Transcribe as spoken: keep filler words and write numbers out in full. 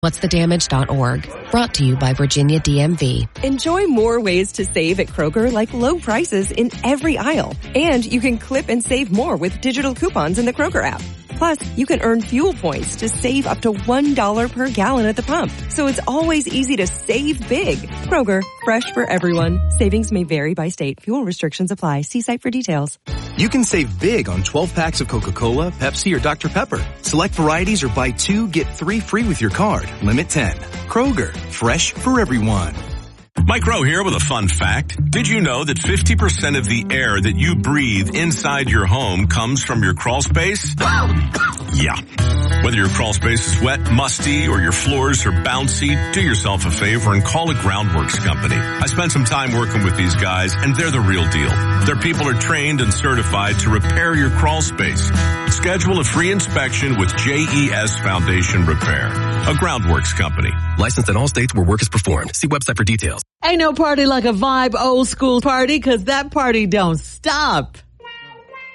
what's the damage dot org. Brought to you by Virginia D M V. Enjoy more ways to save at Kroger, like low prices in every aisle. And you can clip and save more with digital coupons in the Kroger app. Plus, you can earn fuel points to save up to one dollar per gallon at the pump. So it's always easy to save big. Kroger, fresh for everyone. Savings may vary by state. Fuel restrictions apply. See site for details. You can save big on twelve packs of Coca-Cola, Pepsi, or Doctor Pepper. Select varieties or buy two, get three free with your card. Limit ten. Kroger, fresh for everyone. Mike Rowe here with a fun fact. Did you know that fifty percent of the air that you breathe inside your home comes from your crawl space? Yeah. Whether your crawl space is wet, musty, or your floors are bouncy, do yourself a favor and call a Groundworks company. I spent some time working with these guys, and they're the real deal. Their people are trained and certified to repair your crawl space. Schedule a free inspection with J E S Foundation Repair, a Groundworks company. Licensed in all states where work is performed. See website for details. Ain't no party like a vibe old school party, 'cause that party don't stop.